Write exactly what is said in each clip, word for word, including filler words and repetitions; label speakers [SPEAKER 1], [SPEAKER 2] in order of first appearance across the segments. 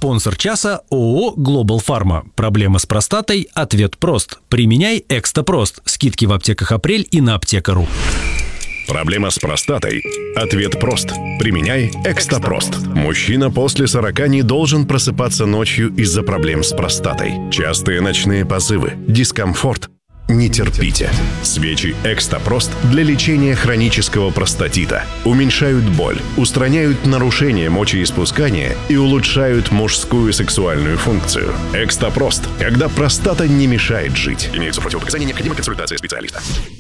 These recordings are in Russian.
[SPEAKER 1] Спонсор часа ООО «Глобал Фарма». Проблема с простатой? Ответ прост. Применяй Экстапрост. Скидки в аптеках «Апрель» и на аптека.ру.
[SPEAKER 2] Проблема с простатой? Ответ прост. Применяй Экстапрост. Мужчина после сорока не должен просыпаться ночью из-за проблем с простатой. Частые ночные позывы, дискомфорт. Не терпите. Свечи Экстапрост для лечения хронического простатита уменьшают боль, устраняют нарушения мочеиспускания и улучшают мужскую сексуальную функцию. Экстапрост, когда простата не мешает жить. Имеются противопоказания, необходима консультация специалиста.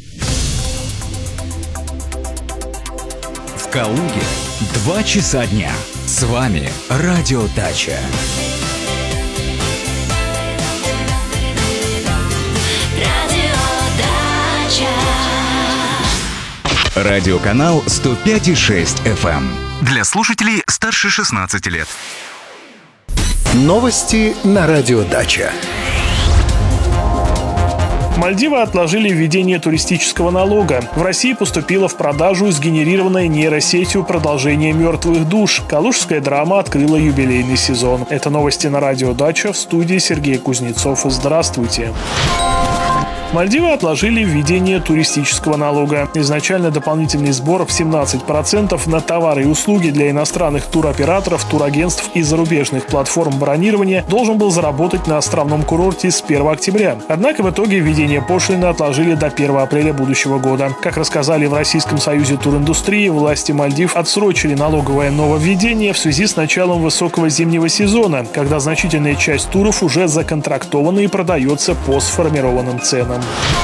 [SPEAKER 3] В Калуге два часа дня. С вами Радио Дача. Радиоканал сто пять и шесть эф эм. Для слушателей старше шестнадцати лет.
[SPEAKER 4] Новости на Радио Дача.
[SPEAKER 5] Мальдивы отложили введение туристического налога. В России поступило в продажу сгенерированное нейросетью продолжение «Мертвых душ». Калужская драма открыла юбилейный сезон. Это новости на Радио Дача. В студии Сергей Кузнецов. Здравствуйте. Мальдивы отложили введение туристического налога. Изначально дополнительный сбор в семнадцать процентов на товары и услуги для иностранных туроператоров, турагентств и зарубежных платформ бронирования должен был заработать на островном курорте с первого октября. Однако в итоге введение пошлины отложили до первого апреля будущего года. Как рассказали в Российском союзе туриндустрии, власти Мальдив отсрочили налоговое нововведение в связи с началом высокого зимнего сезона, когда значительная часть туров уже законтрактована и продается по сформированным ценам.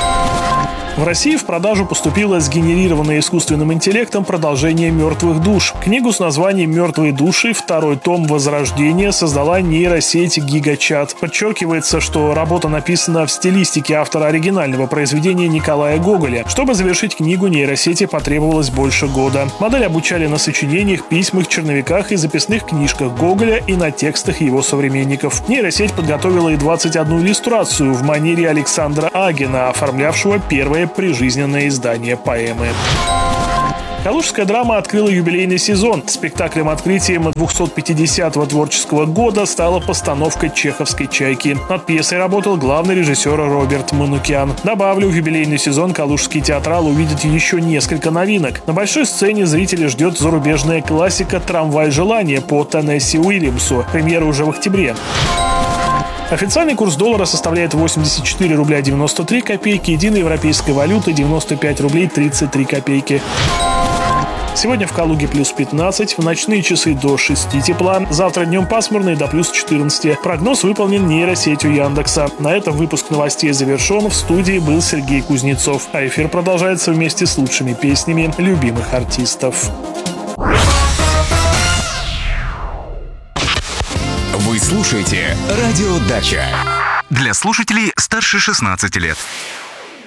[SPEAKER 5] В России в продажу поступило сгенерированное искусственным интеллектом продолжение «Мертвых душ». Книгу с названием «Мертвые души», второй том «Возрождение» создала нейросеть GigaChat. Подчеркивается, что работа написана в стилистике автора оригинального произведения Николая Гоголя. Чтобы завершить книгу, нейросети потребовалось больше года. Модель обучали на сочинениях, письмах, черновиках и записных книжках Гоголя и на текстах его современников. Нейросеть подготовила и двадцать одну иллюстрацию в манере Александра Агина, оформлявшего первое прижизненное издание поэмы. Калужская драма открыла юбилейный сезон. Спектаклем-открытием двухсот пятидесятого творческого года стала постановка «Чеховской чайки». Над пьесой работал главный режиссер Роберт Манукян. Добавлю, в юбилейный сезон калужский театрал увидит еще несколько новинок. На большой сцене зрителей ждет зарубежная классика «Трамвай желания» по Теннесси Уильямсу. Премьера уже в октябре. Официальный курс доллара составляет восемьдесят четыре рубля девяносто три копейки, единая европейская валюта девяносто пять рублей тридцать три копейки. Сегодня в Калуге плюс пятнадцать, в ночные часы до шести тепла, завтра днем пасмурно и до плюс четырнадцати. Прогноз выполнен нейросетью Яндекса. На этом выпуск новостей завершен. В студии был Сергей Кузнецов. А эфир продолжается вместе с лучшими песнями любимых артистов.
[SPEAKER 3] Вы слушаете Радио Дача. Для слушателей старше шестнадцати лет.